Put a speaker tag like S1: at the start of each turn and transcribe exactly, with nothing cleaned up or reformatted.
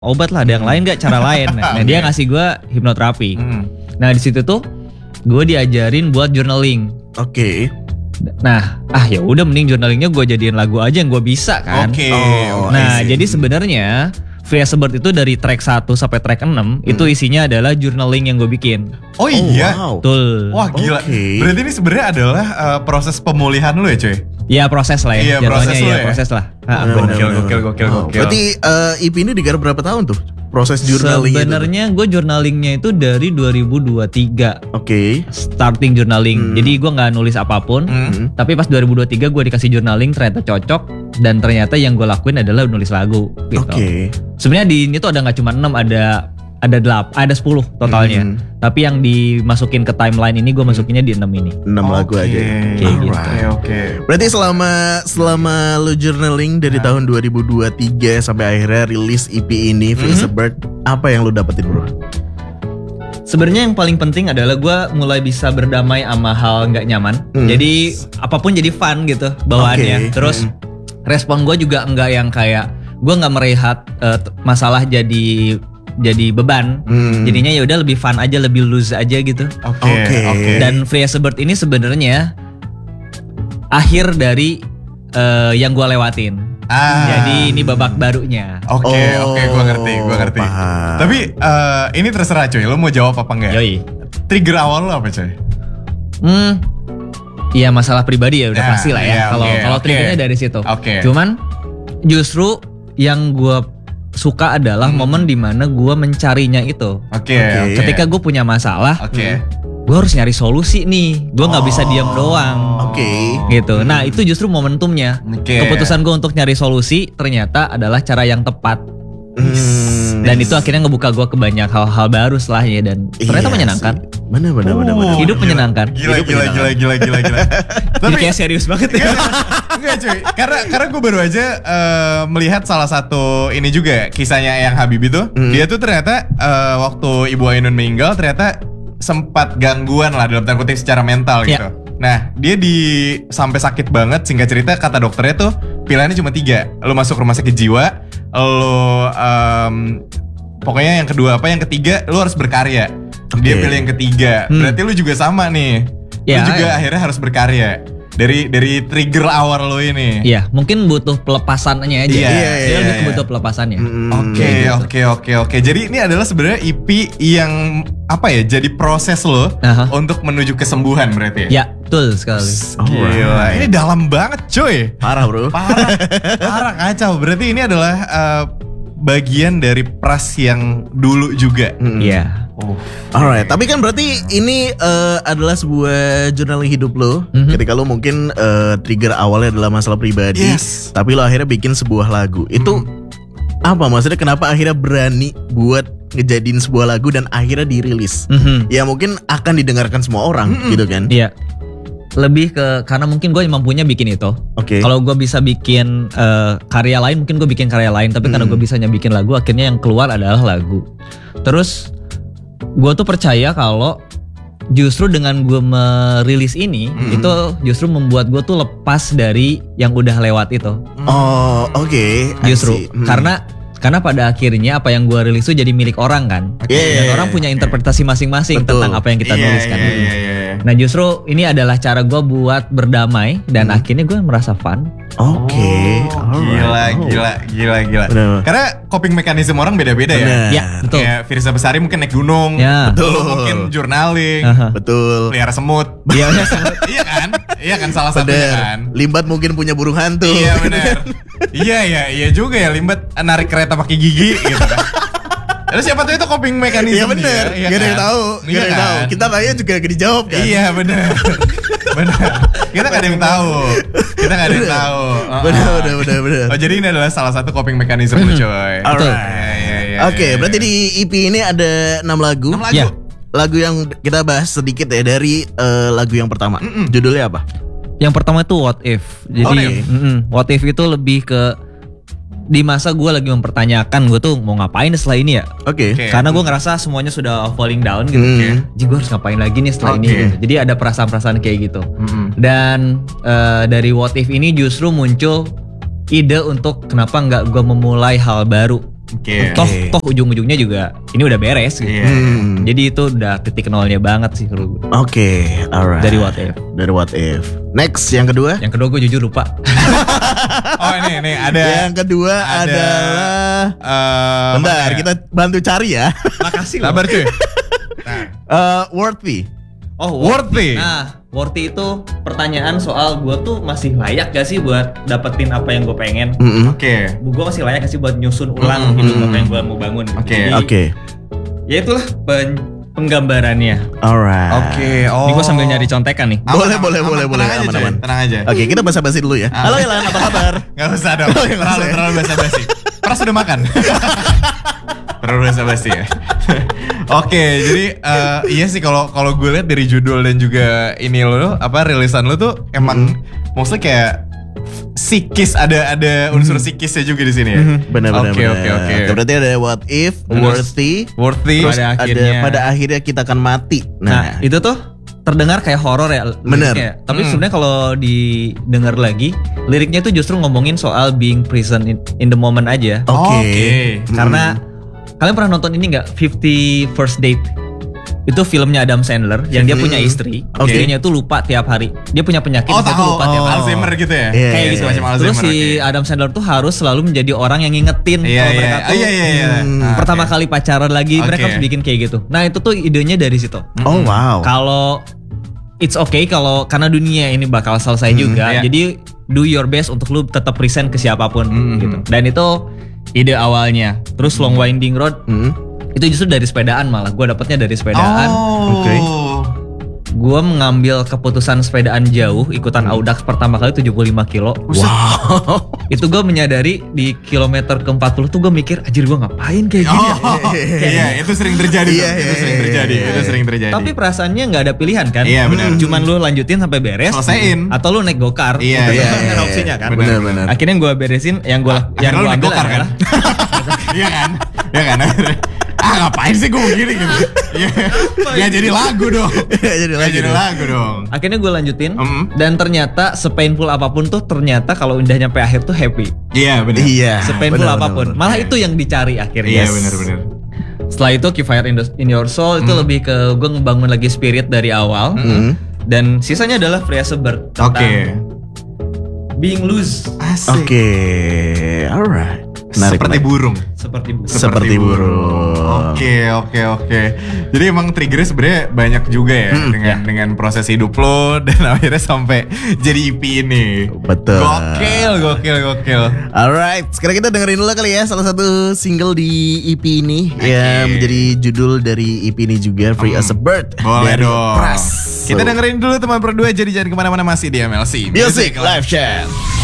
S1: obat lah, ada yang lain gak cara lain. Nah okay. Dia ngasih gue hipnoterapi. Hmm. Nah di situ tuh gue diajarin buat journaling.
S2: Oke. Okay.
S1: Nah, ah ya udah mending journalingnya gue jadiin lagu aja yang gue bisa kan.
S2: Oke. Okay.
S1: Oh, nah jadi sebenarnya Free as a Bird itu dari track satu sampai track enam hmm. itu isinya adalah journaling yang gue bikin.
S3: Oh iya?
S2: Oh, wow.
S1: Betul.
S3: Wah gila. Okay. Berarti ini sebenarnya adalah uh, proses pemulihan lu ya cuy?
S1: Ya proses lah ya.
S3: Iya proses
S1: ya,
S3: ya.
S1: Proses lah.
S3: Ah, oh, gokil, gokil, gokil,
S2: oh.
S3: gokil.
S2: Berarti uh, E P ini digarap berapa tahun tuh? Proses journaling
S1: sebenarnya gue journalingnya itu dari dua ribu dua puluh tiga.
S2: Oke. Okay.
S1: Starting journaling. Hmm. Jadi gue nggak nulis apapun. Hmm. Tapi pas dua ribu dua puluh tiga gue dikasih journaling, ternyata cocok. Dan ternyata yang gue lakuin adalah nulis lagu. Gitu.
S2: Oke. Okay.
S1: Sebenarnya di ini tuh ada nggak cuma enam, ada ada delapan, ada sepuluh totalnya. Hmm. Tapi yang dimasukin ke timeline ini gue masukinnya di enam ini.
S2: enam okay. lagu aja.
S1: Kayak gitu.
S3: Oke, oke.
S2: Berarti selama selama lu journaling dari nah. tahun dua ribu dua puluh tiga sampai akhirnya rilis E P ini Free as a Bird, apa yang lu dapetin bro?
S1: Sebenarnya yang paling penting adalah gue mulai bisa berdamai sama hal nggak nyaman. Hmm. Jadi apapun jadi fun gitu bawaannya. Okay. Terus hmm. respon gue juga nggak yang kayak gue nggak merehat uh, masalah jadi jadi beban. Hmm. Jadinya ya udah lebih fun aja, lebih loose aja gitu.
S3: Oke. Okay, okay. okay.
S1: Dan Free as a Bird ini sebenarnya akhir dari uh, yang gue lewatin. Ah. Jadi ini babak barunya.
S3: Oke, okay, oh, oke, okay, gue ngerti, gue ngerti. Paham. Tapi uh, ini terserah cuy, lo mau jawab apa enggak?
S1: Yoi.
S3: Trigger awal lo apa cuy?
S1: Hmm, iya masalah pribadi ya udah yeah, pasti lah ya. Kalau yeah, kalau okay, triggernya okay. dari situ. Oke. Okay. Cuman justru yang gue suka adalah hmm. momen dimana gue mencarinya itu.
S3: Oke. Okay, okay.
S1: Ketika gue punya masalah,
S3: okay.
S1: gue harus nyari solusi nih. Gue nggak oh. bisa diam doang.
S2: Oke. Okay.
S1: Gitu. Hmm. Nah itu justru momentumnya. Okay. Keputusan gue untuk nyari solusi ternyata adalah cara yang tepat. Hmm. Dan itu akhirnya ngebuka gue ke banyak hal-hal baru setelahnya dan ternyata iya menyenangkan.
S2: Bener bener bener bener.
S1: Hidup
S3: gila,
S1: menyenangkan.
S3: Gila
S1: Hidup
S3: gila,
S1: menyenangkan.
S3: gila gila gila gila.
S1: Tapi kayak serius banget ya.
S3: Enggak cuy. Karena karena gue baru aja uh, melihat salah satu ini juga kisahnya Eyang Habibie tuh. Hmm. Dia tuh ternyata uh, waktu Ibu Ainun meninggal ternyata sempat gangguan lah dalam tanda kutip secara mental gitu. Yeah. Nah dia di sampai sakit banget, singkat cerita kata dokternya tuh pilihannya cuma tiga. Lo masuk rumah sakit jiwa, lo um, pokoknya yang kedua apa, yang ketiga lo harus berkarya. Okay. Dia pilih yang ketiga. Hmm. Berarti lo juga sama nih. Ya, lo juga ya. akhirnya harus berkarya. Dari dari trigger awal lo ini.
S1: Iya, mungkin butuh pelepasannya aja.
S3: Iya,
S1: iya,
S3: iya,
S1: lebih
S3: iya.
S1: butuh pelepasannya.
S3: Oke, oke, oke, oke. Jadi ini adalah sebenarnya E P yang apa ya? Jadi proses lo uh-huh. untuk menuju kesembuhan berarti.
S1: Ya, betul sekali.
S3: Oh, gila, ini dalam banget, cuy.
S2: Parah, bro.
S3: Parah, parah kacau. Berarti ini adalah uh, bagian dari pras yang dulu juga.
S1: Iya. Mm. Yeah.
S3: Oh,
S2: alright, tapi kan berarti ini uh, adalah sebuah journaling hidup lo. Mm-hmm. Ketika lo mungkin uh, trigger awalnya adalah masalah pribadi,
S3: yes.
S2: tapi lo akhirnya bikin sebuah lagu. Itu mm-hmm. apa maksudnya? Kenapa akhirnya berani buat ngejadiin sebuah lagu dan akhirnya dirilis? Mm-hmm. Ya mungkin akan didengarkan semua orang, mm-hmm. gitu kan?
S1: Iya. Lebih ke karena mungkin gue mampunya bikin itu.
S2: Oke. Okay.
S1: Kalau gue bisa bikin uh, karya lain, mungkin gue bikin karya lain. Tapi mm. karena gue bisanya bikin lagu, akhirnya yang keluar adalah lagu. Terus gue tuh percaya kalau justru dengan gue merilis ini hmm. itu justru membuat gue tuh lepas dari yang udah lewat itu.
S2: Oh oke. Okay.
S1: Justru hmm. karena karena pada akhirnya apa yang gue rilis itu jadi milik orang kan.
S2: Yeah,
S1: dan yeah, orang punya yeah. interpretasi masing-masing Betul. tentang apa yang kita
S3: yeah,
S1: nulis kan.
S3: Yeah, yeah, yeah.
S1: Nah justru ini adalah cara gue buat berdamai dan hmm. akhirnya gue merasa fun.
S2: Oke. Okay.
S3: Oh, gila,
S2: oh.
S3: gila, gila, gila.
S2: Bener.
S3: Karena coping mekanisme orang beda-beda ya.
S1: Ya, betul.
S3: Kayak Firza Besari mungkin naik gunung.
S1: Ya.
S3: Betul. Mungkin journaling.
S2: Uh-huh. Betul.
S3: Pelihara semut.
S1: Iya,
S3: iya kan? Iya kan salah satunya kan.
S2: Limbat mungkin punya burung hantu.
S3: Iya benar. Iya ya, iya juga ya Limbat narik kereta pakai gigi gitu kan. Terus siapa tuh itu coping mekanisme.
S2: Iya bener,
S3: dia,
S2: gak ada
S3: kan?
S2: yang tahu,
S3: Iya
S2: gak ada yang
S3: kan?
S2: tahu. Kita tanya juga gak dijawab kan.
S3: Iya bener. Bener. Kita gak ada yang tahu. Kita gak ada yang tahu.
S2: Bener, bener, bener, bener.
S3: Oh jadi ini adalah salah satu coping mekanisme lu coy.
S2: Alright.
S3: Ya, ya, ya,
S2: Oke,
S3: ya,
S2: berarti
S3: ya.
S2: di E P ini ada enam lagu.
S3: enam lagu.
S1: Ya.
S2: Lagu yang kita bahas sedikit ya dari uh, lagu yang pertama. Mm-mm. Judulnya apa?
S1: Yang pertama itu What If. Jadi
S3: What If,
S1: What If itu lebih ke di masa gue lagi mempertanyakan gue tuh mau ngapain setelah ini ya.
S2: Oke. Okay.
S3: Okay.
S1: Karena gue ngerasa semuanya sudah falling down gitu.
S2: Hmm.
S1: Jadi gue harus ngapain lagi nih setelah
S3: Okay.
S1: ini gitu. Jadi ada perasaan-perasaan kayak gitu.
S3: Hmm.
S1: Dan uh, dari What If ini justru muncul ide untuk kenapa nggak gue memulai hal baru.
S3: Oke.
S1: Toh toh ujung-ujungnya juga ini udah beres gitu.
S3: Iya.
S2: Hmm.
S1: Jadi itu udah titik nolnya banget sih kalau gue.
S2: Oke, alright.
S1: Dari What If.
S2: Dari What If. Next, yang kedua.
S1: Yang kedua gue jujur lupa.
S3: Oh ini ini ada.
S2: Yang kedua
S3: ada,
S2: adalah.
S3: eh,
S2: Bentar,
S3: mana ya?
S2: kita bantu cari ya.
S1: Makasih
S3: Sabar cuy.
S2: Eh, worthy.
S1: Oh,
S3: Worthy.
S1: Nah, worthy itu pertanyaan soal gue tuh masih layak gak sih buat dapetin apa yang gue pengen?
S2: Mm-mm.
S3: Oke.
S1: Gue masih layak gak sih buat nyusun ulang
S3: Mm,
S1: hidup
S3: mm,
S1: apa yang gue mau bangun? gitu.
S3: Oke.
S1: Jadi,
S2: Oke,
S1: ya itulah pen- penggambarannya.
S2: alright.
S3: Oke. Oh.
S1: Ini gue sambil nyari contekan nih.
S3: Aman,
S2: Boleh,
S3: aman,
S2: boleh,
S3: aman.
S2: boleh, boleh.
S3: Tenang aja,
S2: Aman,
S3: cuy.
S2: aman.
S3: Tenang aja.
S2: Oke, kita basa-basi dulu ya.
S3: Ah.
S2: Halo Ilan, apa kabar?
S3: Gak usah dong.
S2: Oh, nggak
S3: terlalu
S2: usah ya?
S3: terlalu basa-basi. Pras udah makan. Terlalu basa-basi ya. Oke, jadi eh, iya sih kalau kalau gue lihat dari judul dan juga ini lo apa rilisan lo tuh emang maksudnya kayak psikis ada ada unsur psikisnya juga di sini ya.
S2: Benar, benar,
S3: Oke,
S2: benar.
S3: oke, oke.
S2: Berarti ada what if,
S3: Terus,
S2: worthy,
S3: Worthy.
S2: terus
S1: Pada
S2: ada
S1: akhirnya.
S2: pada akhirnya kita akan mati.
S1: Nah,
S2: Nah,
S1: itu tuh terdengar kayak horor ya
S2: Bener.
S1: liriknya. Tapi
S3: Hmm.
S1: sebenarnya kalau didengar lagi, liriknya tuh justru ngomongin soal being present in, in the moment aja.
S2: oke.
S3: Oke.
S1: Karena kalian pernah nonton ini nggak? Fifty First Date. Itu filmnya Adam Sandler yang dia punya istri.
S2: Oke.
S1: Istrinya tuh lupa tiap hari. Dia punya penyakit,
S3: Oh
S1: dia tuh
S3: tahu.
S1: lupa tiap hari.
S3: Alzheimer gitu ya.
S2: Iya,
S1: Kayak
S2: iya,
S1: gitu
S2: iya.
S3: Macam
S1: Terus
S3: Alzheimer,
S1: si
S3: oke.
S1: Adam Sandler tuh harus selalu menjadi orang yang ngingetin
S3: Iya
S1: kalau
S3: iya.
S1: mereka
S3: Oh,
S1: tuh
S3: iya iya iya.
S2: Hmm,
S3: Ah,
S1: pertama
S3: oke.
S1: kali pacaran lagi, mereka
S3: Oke.
S1: harus bikin kayak gitu. Nah itu tuh idenya dari situ.
S2: Oh wow.
S1: Kalau it's okay kalau karena dunia ini bakal selesai juga,
S3: iya.
S1: jadi do your best untuk lu tetap present ke siapapun
S3: Hmm.
S1: gitu. Dan itu ide awalnya. Terus long winding road
S2: Hmm.
S1: itu justru dari sepedaan malah. Gue dapetnya dari sepedaan.
S3: Oh.
S2: Oke.
S1: Gue mengambil keputusan sepedaan jauh, ikutan Audax pertama kali tujuh puluh lima kilo.
S2: Wow.
S1: Itu gue menyadari di kilometer ke empat puluh tuh gue mikir, anjir gue ngapain kayak gini ya?
S3: Oh, iya, itu sering terjadi tuh.
S2: Iya,
S3: Itu
S2: iya,
S3: sering
S2: iya,
S3: terjadi.
S2: iya,
S3: Itu
S2: iya.
S3: sering terjadi.
S1: Tapi perasaannya nggak ada pilihan kan?
S3: Iya, benar.
S1: Cuman lu lanjutin sampai beres.
S3: Selesaiin.
S1: Atau lu naik gokar.
S3: Iya,
S1: Itu
S3: iya,
S1: kan
S3: iya,
S1: ada
S3: iya.
S1: opsinya kan.
S2: Benar, benar.
S1: Akhirnya gue beresin yang gue yang
S3: Akhirnya
S1: gue
S3: lu naik
S1: ambil
S3: gokar kan?
S1: adalah
S3: Iya kan? Iya kan? Akhirnya, ah ngapain sih gue begini gitu. Iya. Gak jadi lagu dong.
S2: Jadi
S3: Gak
S2: lagi
S3: jadi
S2: dong.
S3: lagu dong.
S1: akhirnya gue lanjutin
S3: Mm.
S1: dan ternyata sepainful apapun tuh ternyata kalau udah nyampe akhir tuh happy.
S3: Iya benar.
S2: Iya.
S1: Sepainful
S2: benar,
S1: apapun.
S2: benar, benar.
S1: Malah itu yang dicari akhirnya.
S3: Iya benar-benar.
S1: Setelah itu Keep Fire in, the- in Your Soul itu lebih ke gue ngebangun lagi spirit dari awal.
S2: Hmm.
S1: Dan sisanya adalah Free as a Bird tentang
S3: Oke.
S1: being loose
S3: Asik.
S2: Oke, alright. Menarik,
S3: Seperti
S2: menarik.
S3: burung.
S1: seperti bu.
S2: Seperti burung.
S3: Oke oke oke. Jadi emang triggernya sebenarnya banyak juga ya dengan dengan proses hidup lo dan akhirnya sampai jadi E P ini.
S2: Betul.
S3: Gokil gokil gokil.
S2: Alright, sekarang kita dengerin dulu kali ya salah satu single di E P ini yang menjadi judul dari E P ini juga, Free as a Bird.
S3: Boleh
S2: dari
S3: dong.
S2: Pras.
S3: Kita dengerin dulu teman berdua, jadi jangan kemana-mana, masih di M L C
S2: Music Live Chat.